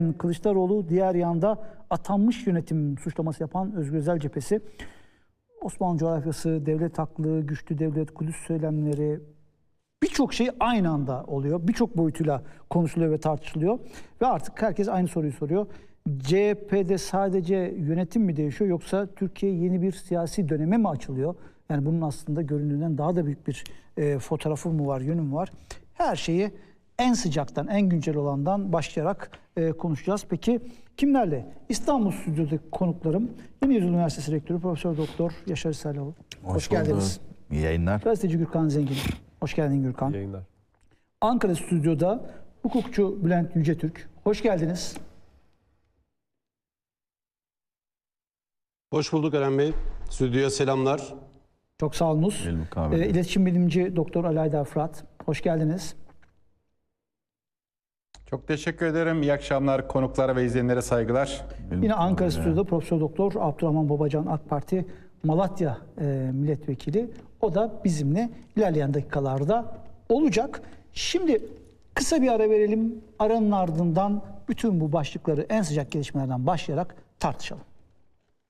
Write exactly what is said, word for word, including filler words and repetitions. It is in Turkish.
Kılıçdaroğlu, diğer yanda atanmış yönetim suçlaması yapan Özgür Özel cephesi. Osmanlı coğrafyası, devlet haklı, güçlü devlet, Kudüs söylemleri, birçok şey aynı anda oluyor. Birçok boyutuyla konuşuluyor ve tartışılıyor. Ve artık herkes aynı soruyu soruyor. C H P'de sadece yönetim mi değişiyor, yoksa Türkiye yeni bir siyasi döneme mi açılıyor? Yani bunun aslında göründüğünden daha da büyük bir e, fotoğrafı mı var, yönü mü var? Her şeyi en sıcaktan, en güncel olandan başlayarak e, konuşacağız. Peki kimlerle? İstanbul stüdyodaki konuklarım Yeni Yüzyıl Üniversitesi Rektörü Profesör Doktor Yaşar İshaloğlu. Hoş, Hoş geldiniz. İyi yayınlar. Gazeteci Gürkan Zengin. Hoş geldin Gürkan. İyi yayınlar. Ankara stüdyoda hukukçu Bülent Yücetürk. Hoş geldiniz. Hoş bulduk Eren Bey. Stüdyoya selamlar. Çok sağ olunuz. E, İletişim Bilimci Doktor Ali Aydar Fırat. Hoş geldiniz. Çok teşekkür ederim. İyi akşamlar konuklara ve izleyenlere saygılar. Yine Ankara stüdyoda Profesör Doktor Abdurrahman Babacan, AK Parti Malatya e, Milletvekili. O da bizimle ilerleyen dakikalarda olacak. Şimdi kısa bir ara verelim. Aranın ardından bütün bu başlıkları, en sıcak gelişmelerden başlayarak tartışalım.